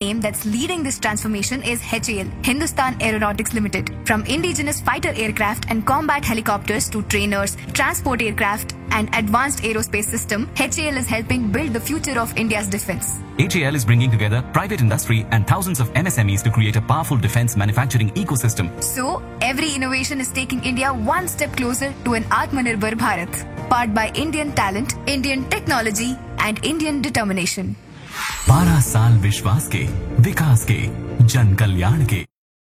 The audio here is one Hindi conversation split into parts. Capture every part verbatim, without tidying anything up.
name that's leading this transformation is H A L, Hindustan Aeronautics Limited. From indigenous fighter aircraft and combat helicopters to trainers, transport aircraft, and advanced aerospace system, H A L is helping build the future of India's defense. H A L is bringing together private industry and thousands of M S M Es to create a powerful defense manufacturing ecosystem. So, every innovation is taking India one step closer to an Atmanirbhar Bharat, powered by Indian talent, Indian technology, and Indian determination. बारह साल विश्वास के, विकास के, जन कल्याण के।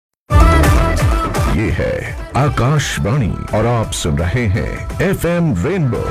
ये है आकाशवाणी और आप सुन रहे हैं F M rainbow.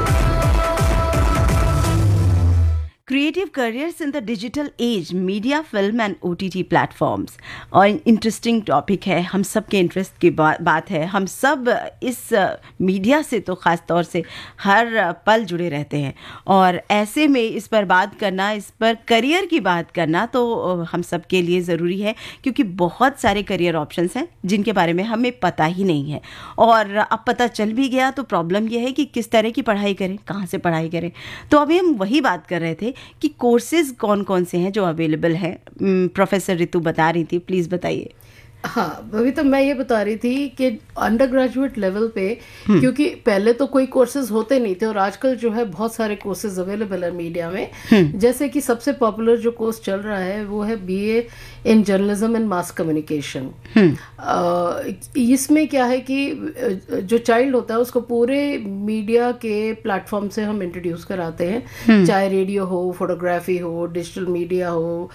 Creative careers in the digital age, media, film and O T T platforms. और इंटरेस्टिंग टॉपिक है, हम सब के इंटरेस्ट की बा, बात है। हम सब इस मीडिया से तो ख़ास तौर से हर पल जुड़े रहते हैं और ऐसे में इस पर बात करना, इस पर करियर की बात करना तो हम सब के लिए ज़रूरी है, क्योंकि बहुत सारे करियर ऑप्शंस हैं जिनके बारे में हमें पता ही नहीं है। और अब पता चल भी गया तो प्रॉब्लम यह है कि किस तरह की पढ़ाई करें, कहाँ से पढ़ाई करें। तो अभी हम वही बात कर रहे थे कि कोर्सेज कौन कौन से हैं जो अवेलेबल हैं। प्रोफेसर रितु बता रही थी, प्लीज बताइए। हाँ, अभी तो मैं ये बता रही थी कि अंडर ग्रेजुएट लेवल पे, क्योंकि पहले तो कोई कोर्सेज होते नहीं थे और आजकल जो है बहुत सारे कोर्सेज अवेलेबल है मीडिया में। जैसे कि सबसे पॉपुलर जो कोर्स चल रहा है वो है BA in journalism and mass communication. इसमें क्या है कि जो चाइल्ड होता है उसको पूरे मीडिया के प्लेटफॉर्म से हम इंट्रोड्यूस कराते हैं, चाहे रेडियो हो, फोटोग्राफी हो, डिजिटल मीडिया हो,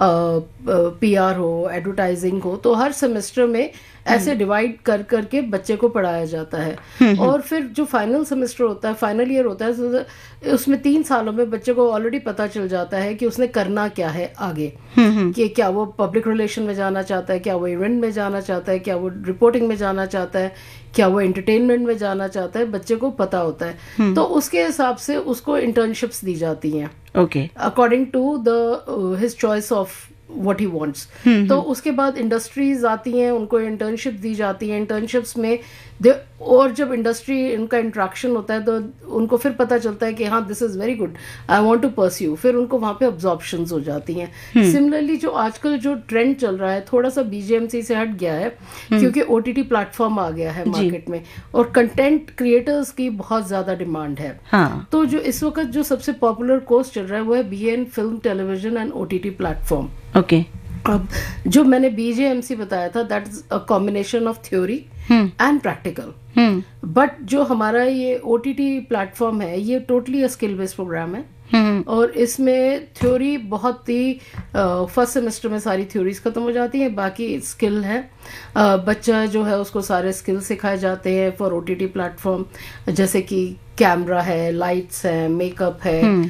पीआर हो, एडवर्टाइजिंग हो। तो हर सेमेस्टर में ऐसे डिवाइड कर करके बच्चे को पढ़ाया जाता है। और फिर जो फाइनल सेमेस्टर होता है, फाइनल ईयर होता है, उसमें तीन सालों में बच्चे को ऑलरेडी पता चल जाता है कि उसने करना क्या है आगे, कि क्या वो पब्लिक रिलेशन में जाना चाहता है, क्या वो इवेंट में जाना चाहता है, क्या वो रिपोर्टिंग में जाना चाहता है, क्या वो एंटरटेनमेंट में जाना चाहता है। बच्चे को पता होता है, तो उसके हिसाब से उसको इंटर्नशिप्स दी जाती हैं, okay, according to the his choice of what he wants। तो उसके बाद इंडस्ट्रीज आती हैं, उनको इंटर्नशिप दी जाती है। इंटर्नशिप्स में दे, और जब इंडस्ट्री इनका इंट्रैक्शन होता है तो उनको फिर पता चलता है कि हाँ this is very good, I want to pursue, फिर उनको वहाँ पे अब्जॉर्प्शंस हो जाती हैं। सिमिलरली जो आजकल जो ट्रेंड चल रहा है थोड़ा सा बीजेएमसी से हट गया है, क्योंकि ओटीटी प्लेटफॉर्म आ गया है मार्केट में और कंटेंट क्रिएटर्स की बहुत ज्यादा डिमांड है। हाँ। तो जो इस वक्त जो सबसे पॉपुलर कोर्स चल रहा है वो है BA in film, television and OTT platform. Okay okay. अब जो मैंने बीजेएमसी बताया था that is a combination of theory and practical, but जो हमारा ये ओटीटी प्लेटफॉर्म है ये टोटली स्किल बेस्ड प्रोग्राम है। Hmm. और इसमें थ्योरी बहुत ही फर्स्ट सेमेस्टर में सारी थ्योरीज खत्म हो जाती हैं, बाकी स्किल है। uh, बच्चा जो है उसको सारे स्किल सिखाए जाते हैं फॉर ओटीटी प्लेटफॉर्म, जैसे कि कैमरा है, लाइट्स है, मेकअप है। hmm.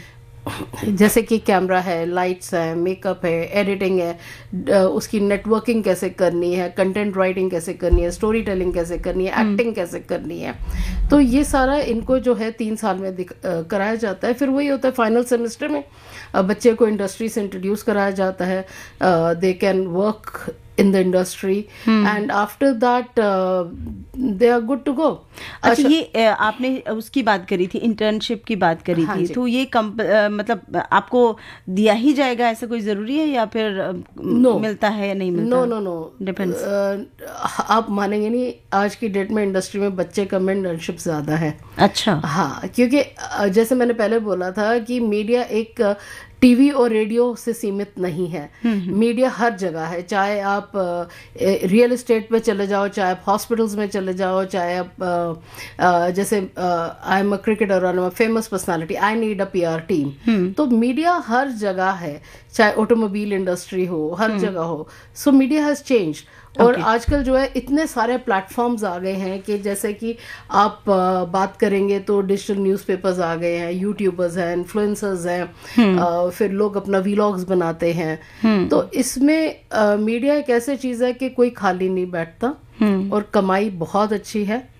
जैसे कि कैमरा है, लाइट्स है, मेकअप है, एडिटिंग है, उसकी नेटवर्किंग कैसे करनी है, कंटेंट राइटिंग कैसे करनी है, स्टोरी टेलिंग कैसे करनी है, एक्टिंग कैसे करनी है। तो ये सारा इनको जो है तीन साल में कराया जाता है। फिर वही होता है फाइनल सेमेस्टर में बच्चे को इंडस्ट्री से इंट्रोड्यूस कराया जाता है, they can work in the industry hmm. and after that uh, they are good to go। अच्छा, ये आपने उसकी बात करी थी, इंटर्नशिप की बात करी हाँ थी, तो ये कम, मतलब आपको दिया ही जाएगा ऐसा कोई जरूरी है या फिर no. मिलता है या नहीं मिलता? No no no depends. आप मानेंगे नहीं, आज की डेट में इंडस्ट्री में बच्चे कम, इंटर्नशिप ज्यादा है। अच्छा हाँ, क्योंकि जैसे मैंने पहले बोला था कि मीडिया एक टीवी और रेडियो से सीमित नहीं है, मीडिया हर जगह है। चाहे आप रियल एस्टेट पे चले जाओ, चाहे आप हॉस्पिटल्स में चले जाओ, चाहे आप आ, आ, जैसे आई एम अ क्रिकेटर और I am a famous personality, I need a PR team. तो मीडिया हर जगह है, चाहे ऑटोमोबाइल इंडस्ट्री हो, हर जगह हो। सो मीडिया हैज चेंज्ड। और okay. आजकल जो है इतने सारे प्लेटफॉर्म्स आ गए हैं कि जैसे कि आप आ, बात करेंगे तो डिजिटल न्यूज़पेपर्स आ गए हैं, यूट्यूबर्स हैं, इन्फ्लुएंसर्स हैं, hmm. फिर लोग अपना वीलॉग्स बनाते हैं। hmm. तो इसमें आ, मीडिया एक ऐसी चीज़ है कि कोई खाली नहीं बैठता, hmm. और कमाई बहुत अच्छी है।